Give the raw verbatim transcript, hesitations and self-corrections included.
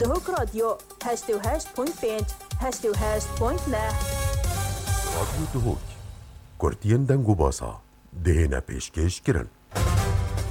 دهوک رادیو هشت و هشت پوینت پنج هشت و هشت پوینت نه رادیو دهوک کورتین دنگو باسا دهنا پیشکش کرن